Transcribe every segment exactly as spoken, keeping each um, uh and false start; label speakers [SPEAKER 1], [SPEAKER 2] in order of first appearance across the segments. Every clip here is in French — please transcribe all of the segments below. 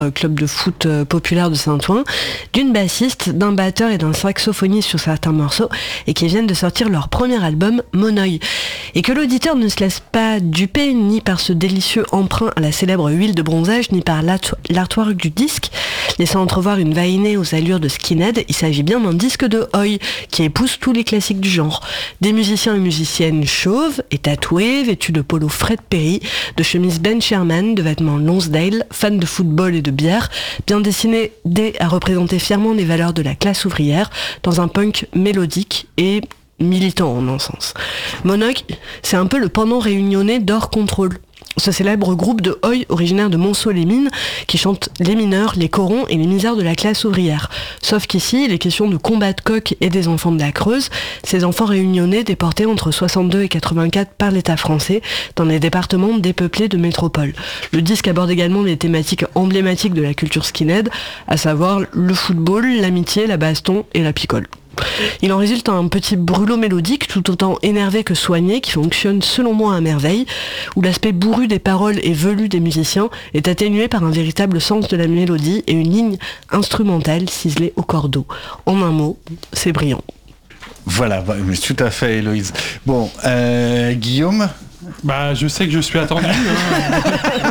[SPEAKER 1] club de foot populaire de Saint-Ouen, d'une bassiste, d'un batteur et d'un saxophoniste sur certains morceaux, et qui viennent de sortir leur premier album, Monoï. Et que l'auditeur ne se laisse pas duper ni par ce délicieux emprunt à la célèbre huile de bronzage, ni par l'artwork du disque, laissant entrevoir une vainée aux allures de skinhead, il s'agit bien d'un disque de Oi, qui épouse tous les classiques du genre. Des musiciens et musiciennes chauves et tatoués, vêtus de polo Fred Perry, de chemises Ben Sherman, de vêtements Lonsdale, fans de football et de bière, bien destinés à représenter fièrement les valeurs de la classe ouvrière dans un punk mélodique et militant en un sens. Monoï, c'est un peu le pendant réunionnais d'Hors Control, ce célèbre groupe de Oi originaire de Monceau-les-Mines qui chante les mineurs, les corons et les misères de la classe ouvrière. Sauf qu'ici, il est question de combat de coqs et des enfants de la Creuse, ces enfants réunionnais déportés entre soixante-deux et quatre-vingt-quatre par l'État français dans les départements dépeuplés de métropole. Le disque aborde également les thématiques emblématiques de la culture skinhead, à savoir le football, l'amitié, la baston et la picole. Il en résulte un petit brûlot mélodique tout autant énervé que soigné qui fonctionne selon moi à merveille, où l'aspect bourru des paroles et velu des musiciens est atténué par un véritable sens de la mélodie et une ligne instrumentale ciselée au cordeau. En un mot, c'est brillant.
[SPEAKER 2] Voilà, tout à fait Héloïse. Bon, euh, Guillaume ?
[SPEAKER 3] Bah, je sais que je suis attendu. Hein.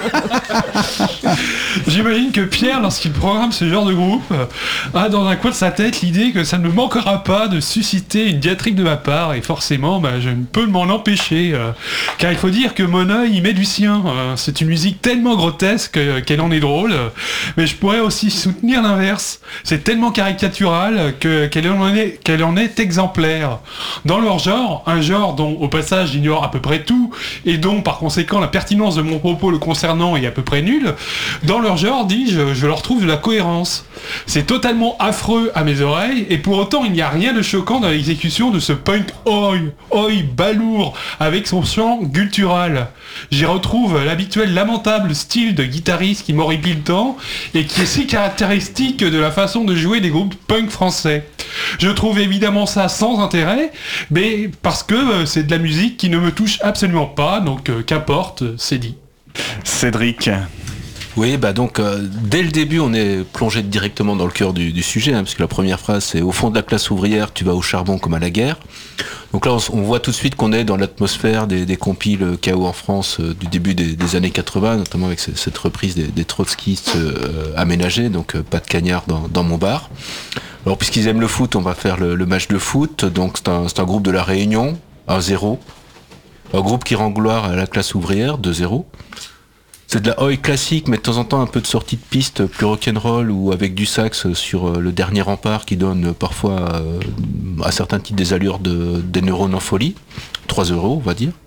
[SPEAKER 3] J'imagine que Pierre, lorsqu'il programme ce genre de groupe, a dans un coin de sa tête l'idée que ça ne me manquera pas de susciter une diatribe de ma part, et forcément, bah, je ne peux m'en empêcher. Euh, car il faut dire que Monoï y met du sien. Euh, c'est une musique tellement grotesque euh, qu'elle en est drôle, mais je pourrais aussi soutenir l'inverse. C'est tellement caricatural que, qu'elle, en est, qu'elle en est exemplaire. Dans leur genre, un genre dont, au passage, j'ignore à peu près tout, et dont par conséquent la pertinence de mon propos le concernant est à peu près nulle, dans leur genre, dis-je, je leur trouve de la cohérence. C'est totalement affreux à mes oreilles, et pour autant il n'y a rien de choquant dans l'exécution de ce punk oi, oi balourd, avec son chant guttural. J'y retrouve l'habituel lamentable style de guitariste qui m'horripile tant, et qui est si caractéristique de la façon de jouer des groupes punk français. Je trouve évidemment ça sans intérêt, mais parce que euh, c'est de la musique qui ne me touche absolument pas, donc euh, qu'importe, c'est dit.
[SPEAKER 2] Cédric.
[SPEAKER 4] Oui, bah donc euh, dès le début on est plongé directement dans le cœur du, du sujet, hein, parce que la première phrase c'est au fond de la classe ouvrière tu vas au charbon comme à la guerre. Donc là on, on voit tout de suite qu'on est dans l'atmosphère des, des compiles Chaos en France euh, du début des, des années quatre-vingts, notamment avec c- cette reprise des, des trotskistes euh, aménagés, donc euh, pas de cagnard dans, dans mon bar. Alors puisqu'ils aiment le foot, on va faire le, le match de foot, donc c'est un, c'est un groupe de la Réunion, un zéro. Un groupe qui rend gloire à la classe ouvrière, deux zéro. C'est de la oi classique, mais de temps en temps un peu de sortie de piste plus rock'n'roll ou avec du sax sur le dernier rempart qui donne parfois euh, à certains titres des allures de, des neurones en folie. trois euros, on va dire.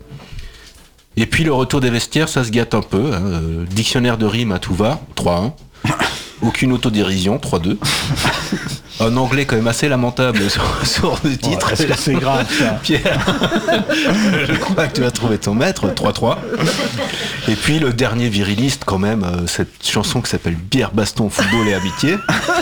[SPEAKER 4] Et puis le retour des vestiaires, ça se gâte un peu. Hein. Dictionnaire de rimes à tout va, trois un. Aucune autodérision, trois deux. Un anglais quand même assez lamentable sur, sur le titre.
[SPEAKER 2] Oh, est-ce que c'est grave ça
[SPEAKER 4] Pierre, je crois que tu as trouvé ton maître, trois trois. Et puis le dernier viriliste quand même, euh, cette chanson qui s'appelle Bière, Baston, Football et Amitié.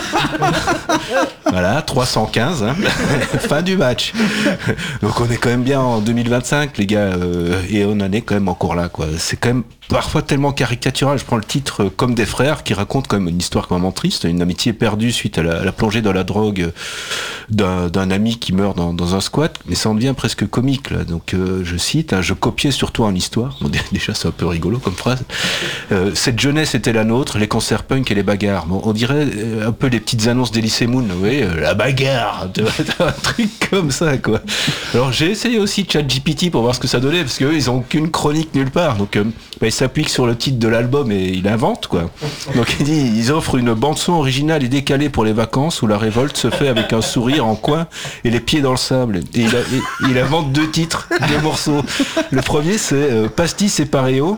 [SPEAKER 4] Voilà, trois cent quinze, hein. Fin du match. Donc on est quand même bien en deux mille vingt-cinq les gars, euh, et on en est quand même encore là, quoi. C'est quand même parfois tellement caricatural. Je prends le titre Comme des frères, qui raconte quand même une histoire quand même triste, une amitié perdue suite à la, à la plongée dans la drogue d'un, d'un ami qui meurt dans, dans un squat, mais ça en devient presque comique là. Donc euh, je cite, hein, je copiais surtout en histoire. Bon, déjà c'est un peu rigolo comme phrase. Euh, cette jeunesse était la nôtre, les concerts punk et les bagarres. Bon, on dirait euh, un peu les petites annonces d'Elysée Moon, vous voyez, euh, la bagarre, un truc comme ça quoi. Alors j'ai essayé aussi ChatGPT pour voir ce que ça donnait, parce qu'eux ils ont aucune chronique nulle part, donc euh, bah, il s'applique sur le titre de l'album et il invente quoi. Donc il dit, ils offrent une bande son originale et décalée pour les vacances où la révolte se fait avec un sourire en coin et les pieds dans le sable. Et il, a, et, il invente deux titres, deux morceaux. Le premier c'est euh, Pastis et Paréo.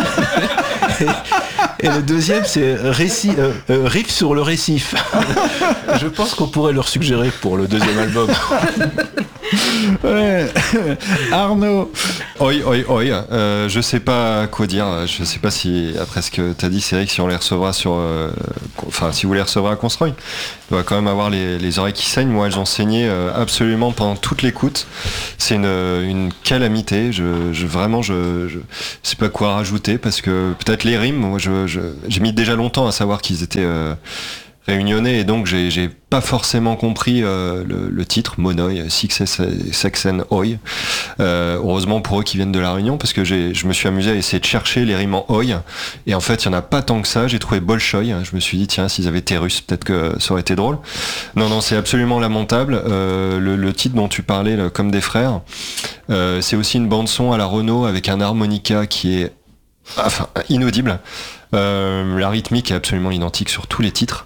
[SPEAKER 4] Et, et le deuxième c'est récit, euh, euh, Riff sur le récif. Je pense qu'on pourrait leur suggérer pour le deuxième album.
[SPEAKER 2] Ouais. Arnaud.
[SPEAKER 5] Oi, oi, oi. Euh, je sais pas quoi dire. Je sais pas si, après ce que t'as dit, Cédric, si on les recevra sur. Euh, enfin, si vous les recevrez à Construy, il doit quand même avoir les, les oreilles qui saignent. Moi, elles ont saigné euh, absolument pendant toute l'écoute. C'est une, une calamité. Je, je vraiment, je, je sais pas quoi rajouter parce que peut-être les rimes. Moi, je, je, j'ai mis déjà longtemps à savoir qu'ils étaient. Euh, réunionnais et donc j'ai, j'ai pas forcément compris euh, le, le titre Monoï, Six Saxen Oi. Euh, heureusement pour eux qui viennent de la Réunion parce que j'ai, je me suis amusé à essayer de chercher les rimes en Oi et en fait il y en a pas tant que ça. J'ai trouvé Bolchoï. Je me suis dit tiens s'ils avaient été russes peut-être que ça aurait été drôle. Non non c'est absolument lamentable. Euh, le, le titre dont tu parlais là, Comme des frères, euh, c'est aussi une bande son à la Renault avec un harmonica qui est enfin inaudible. Euh, la rythmique est absolument identique sur tous les titres.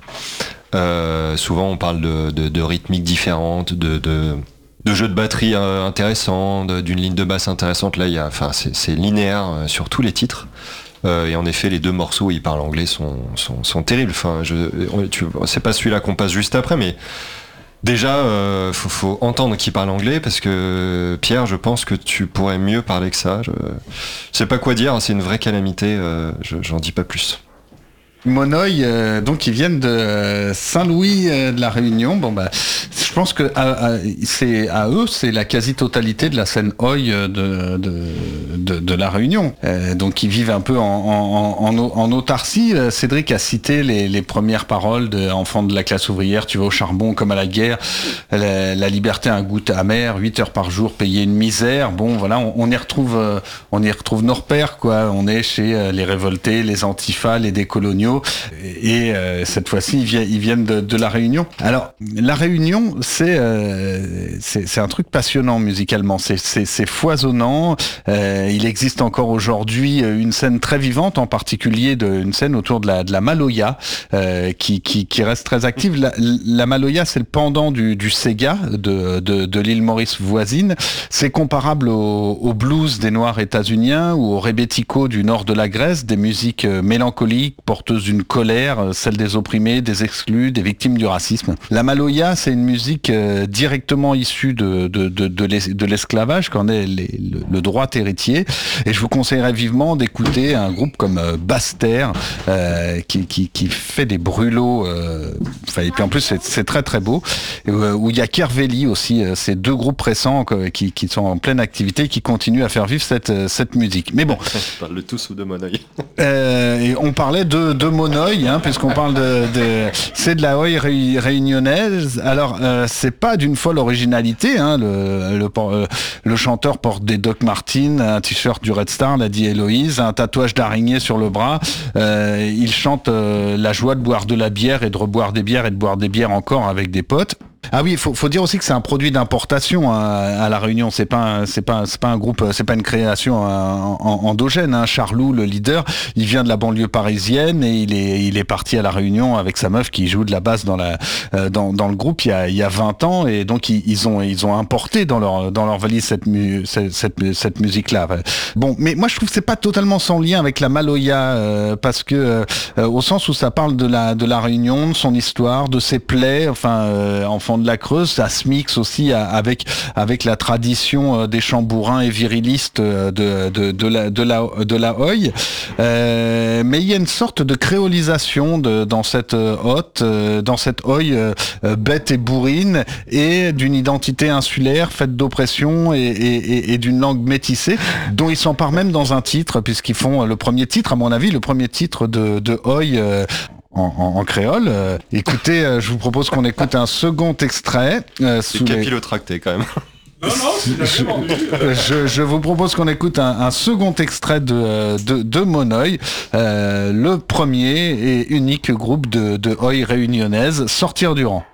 [SPEAKER 5] Euh, souvent on parle de, de, de rythmiques différentes, de, de, de jeux de batterie euh, intéressants, de, d'une ligne de basse intéressante. Là, il y a, enfin, c'est, c'est linéaire euh, sur tous les titres. Euh, et en effet, les deux morceaux où ils parlent anglais sont, sont, sont terribles. Enfin, je, tu, c'est pas celui-là qu'on passe juste après, mais déjà, euh, faut, faut entendre qu'il parle anglais parce que Pierre, je pense que tu pourrais mieux parler que ça. Je, je sais pas quoi dire, c'est une vraie calamité. Euh, je, j'en dis pas plus.
[SPEAKER 2] Monoï, euh, donc ils viennent de Saint-Louis euh, de la Réunion. Bon bah, je pense que à, à, c'est à eux, c'est la quasi-totalité de la scène Oi de de, de, de la Réunion. Euh, donc ils vivent un peu en, en, en, en autarcie. Cédric a cité les, les premières paroles de Enfants de la classe ouvrière. Tu vas au charbon comme à la guerre. La, la liberté a un goût amer. huit heures par jour, payer une misère. Bon voilà, on, on y retrouve, on y retrouve nos repères quoi. On est chez les révoltés, les antifas, les décoloniaux. Et euh, cette fois-ci, ils viennent, ils viennent de, de la Réunion. Alors, la Réunion, c'est euh, c'est, c'est un truc passionnant musicalement. C'est, c'est, c'est foisonnant. Euh, il existe encore aujourd'hui une scène très vivante, en particulier de, une scène autour de la, de la Maloya, euh, qui, qui, qui reste très active. La, la Maloya, c'est le pendant du, du Sega de, de, de l'île Maurice voisine. C'est comparable au, au blues des Noirs états-uniens ou au rebetiko du nord de la Grèce, des musiques mélancoliques, porteuses d'une colère, celle des opprimés, des exclus, des victimes du racisme. La Maloya, c'est une musique euh, directement issue de, de, de, de, l'es, de l'esclavage, qu'en est les, le, le droit héritier. Et je vous conseillerais vivement d'écouter un groupe comme euh, Basse-Terre, euh, qui, qui, qui fait des brûlots. Euh, et puis en plus, c'est, c'est très très beau. Et, euh, où il y a Kerveli aussi, euh, ces deux groupes récents euh, qui, qui sont en pleine activité, qui continuent à faire vivre cette, cette musique. Mais bon.
[SPEAKER 5] On parle de tous ou de Monoï.
[SPEAKER 2] euh, et on parlait de, de Monoï, hein, puisqu'on parle de, de, c'est de la Oi ré, réunionnaise. Alors, euh, c'est pas d'une folle originalité. Hein, le, le, le, le chanteur porte des Doc Martens, un t-shirt du Red Star, l'a dit Héloïse, un tatouage d'araignée sur le bras. Euh, il chante euh, la joie de boire de la bière et de reboire des bières et de boire des bières encore avec des potes. Ah oui, il faut, faut dire aussi que c'est un produit d'importation à, à la Réunion. C'est pas, un, c'est pas, c'est pas un groupe, c'est pas une création en, en, endogène. Hein. Charlou, le leader, il vient de la banlieue parisienne et il est, il est parti à la Réunion avec sa meuf qui joue de la basse dans la, euh, dans, dans le groupe il y a, il y a vingt ans et donc ils, ils ont, ils ont importé dans leur, dans leur valise cette, mu, cette, cette, cette musique-là. Bon, mais moi je trouve que c'est pas totalement sans lien avec la Maloya euh, parce que euh, au sens où ça parle de la, de la Réunion, de son histoire, de ses plaies, enfin, euh, enfant de la Creuse, ça se mixe aussi avec avec la tradition des chants bourrins et virilistes de de de la de la de la Oi. Euh, mais il y a une sorte de créolisation de, dans cette hotte, dans cette Oi euh, bête et bourrine, et d'une identité insulaire faite d'oppression et, et, et d'une langue métissée, dont ils s'emparent même dans un titre, puisqu'ils font le premier titre, à mon avis, le premier titre de de Oi. Euh, En, en, en créole. Euh, écoutez, euh, je vous propose qu'on écoute un second extrait. Euh,
[SPEAKER 5] C'est capillotracté quand même.
[SPEAKER 3] Non, non, c'est
[SPEAKER 2] je, je, je vous propose qu'on écoute un, un second extrait de, de, de Monoï, euh, le premier et unique groupe de, de Oi réunionnaise, Sortir du rang.